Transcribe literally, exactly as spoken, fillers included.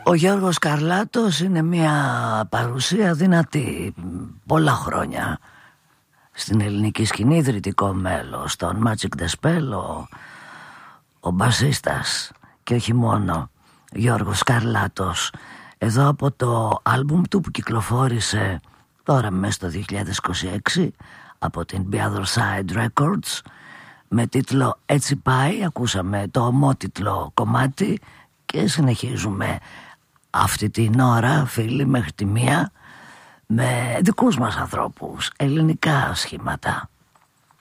Ο Γιώργος Καρλάτος είναι μια παρουσία δυνατή πολλά χρόνια στην ελληνική σκηνή, ιδρυτικό μέλος, στον Magic the Spell, ο, ο μπασίστας και όχι μόνο, Γιώργος Καρλάτος. Εδώ από το άλμπουμ του που κυκλοφόρησε τώρα μέσα στο δύο χιλιάδες είκοσι έξι από την The Other Side Records με τίτλο «Έτσι πάει», ακούσαμε το ομότιτλο κομμάτι και συνεχίζουμε αυτή την ώρα, φίλοι, μέχρι τη μία με δικούς μας ανθρώπους, ελληνικά σχήματα.